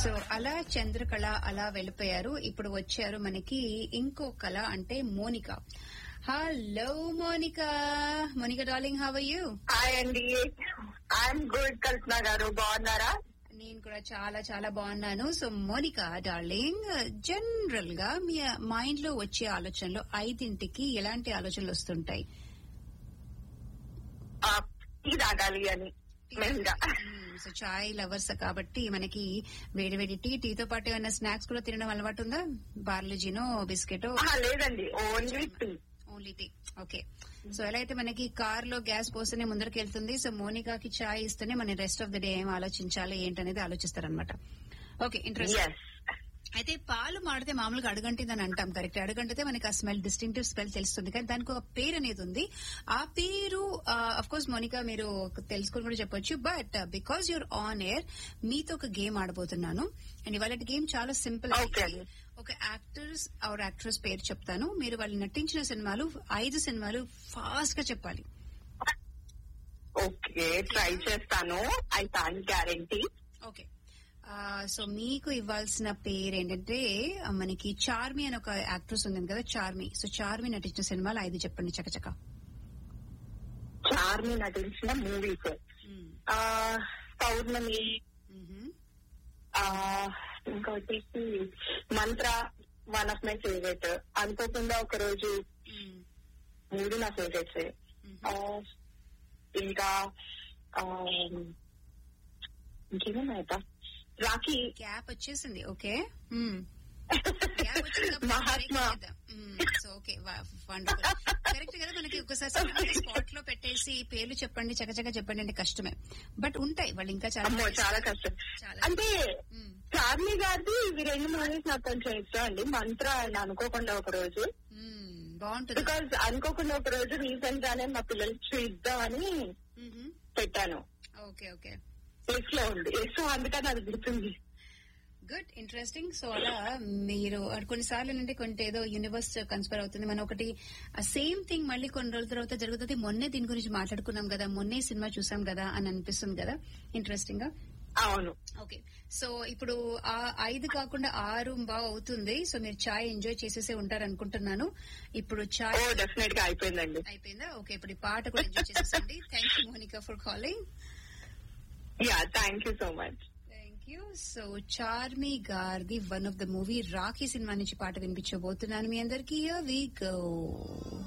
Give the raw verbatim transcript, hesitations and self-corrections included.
So అలా చంద్రకళ అలా వెళ్ళిపోయారు. ఇప్పుడు వచ్చారు మనకి ఇంకో కళ అంటే Monica. Hello Monica. Monica darling, how are you? Hi అండి, ఐఎమ్ గుడ్. కల్పన గారు బాగున్నారా? నేను కూడా చాలా చాలా బాగున్నాను. సో మోనిక డార్లింగ్, జనరల్ గా మీ మైండ్ లో వచ్చే ఆలోచనలు ఐదింటికి ఎలాంటి ఆలోచనలు వస్తుంటాయి? టీ తాగాలి అని మెయిన్గా. సో చాయ్ లవర్స్ కాబట్టి మనకి వేడి వేడి టీ, టీతో పాటు ఏమైనా స్నాక్స్ కూడా తినడం అలవాటు ఉందా? బార్లజీనో బిస్కెటో? లేదండి, only tea. Only tea. Okay. So ఎలా అయితే మనకి కార్ లో గ్యాస్ పోస్తేనే ముందరికి వెళ్తుంది, సో మోనికాకి చాయ్ ఇస్తేనే మన రెస్ట్ ఆఫ్ ద డే ఏం ఆలోచించాలి ఏంటనేది ఆలోచిస్తారనమాట. Okay, interest. అయితే పాలు మాడితే మామూలుగా అడుగంటిందని అంటాం, కరెక్ట్. అడుగంటితే మనకి ఆ స్మెల్, డిస్టింక్టివ్ స్మెల్ తెలుస్తుంది, కానీ దానికి ఒక పేరు అనేది ఉంది. ఆ పేరు అఫ్ కోర్స్ మోనికా మీరు తెలుసుకుని కూడా చెప్పొచ్చు, but because you're on air మీతో ఒక గేమ్ ఆడబోతున్నాను. అండ్ ఇవాళ గేమ్ చాలా సింపుల్. ఒక యాక్టర్స్ ఆర్ యాక్ట్రెస్ పేరు చెప్తాను, మీరు వాళ్ళు నటించిన సినిమాలు ఐదు సినిమాలు ఫాస్ట్ గా చెప్పాలి. ఓకే, ట్రై చేస్తాను. I can't guarantee. Okay. So మీకు ఇవ్వాల్సిన పేరు ఏంటంటే మనకి చార్మి అని ఒక యాక్ట్రెస్ ఉంది కదా, చార్మి. సో చార్మి నటించిన సినిమాలు ఐదు చెప్పండి చకచక. చార్మి నటించిన మూవీస్ పౌర్ణమి, ఇంకోటి మంత్ర, వన్ ఆఫ్ మై ఫేవరెట్. అనుకోకుండా ఒక రోజు, మూడు నా ఫేవరెట్స్. ఇంకా ఇంకేమన్నా రాఖీ. గ్యాప్ వచ్చేసింది. Okay. Mahatma. So okay, correct కదా. మనకి ఒకసారి స్పాట్ లో పెట్టేసి పేర్లు చెప్పండి చకచక చెప్పండి అంటే కష్టమే, బట్ ఉంటాయి వాళ్ళు ఇంకా చాలా చాలా కష్టం. అంటే చార్మి గారిది ఇవి రెండు మూవీస్ నాకు కొంచెం ఇష్టం అండి. మంత్ర అండ్ అనుకోకుండా ఒక రోజు బాగుంటుంది. బికాజ్ అనుకోకుండా ఒక రోజు రీసెంట్ గానే మా పిల్లలకి చూద్దామని పెట్టాను. ఓకే ఓకే, లిస్ట్ లో ఉంది. సో అందుకని అది గుర్తుంది. Good, interesting. సో అలా మీరు కొన్నిసార్లు ఏంటంటే కొంత ఏదో యూనివర్స్ కన్స్పైర్ అవుతుంది. మనం ఒకటి సేమ్ థింగ్ మళ్ళీ కొన్ని రోజుల తర్వాత జరుగుతుంది. మొన్నే దీని గురించి మాట్లాడుకున్నాం కదా, మొన్నే సినిమా చూసాం కదా అని అనిపిస్తుంది కదా, ఇంట్రెస్టింగ్ గా. అవును. ఓకే. సో ఇప్పుడు ఆ ఐదు కాకుండా ఆరు బాగా అవుతుంది. సో మీరు చాయ్ ఎంజాయ్ చేసేసే ఉంటారు అనుకుంటున్నాను. ఇప్పుడు చాయ్ డెఫినెట్ గా అయిపోయిందండి. అయిపోయిందా? ఓకే, ఇప్పుడు ఈ పాట కూడా enjoy చేసేసండి. Thank you Monika for calling. Yeah, thank you so much. Thank you. So Charmi గారిది one of the movie Rakhi cinema నుంచి పాట వినిపించబోతున్నాను మీ అందరికీ. Here we go.